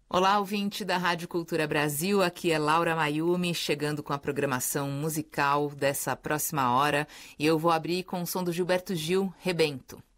Olá, ouvinte da Rádio Cultura Brasil, aqui é Laura Mayumi, chegando com a programação musical dessa próxima hora, e eu vou abrir com o som do Gilberto Gil, Rebento.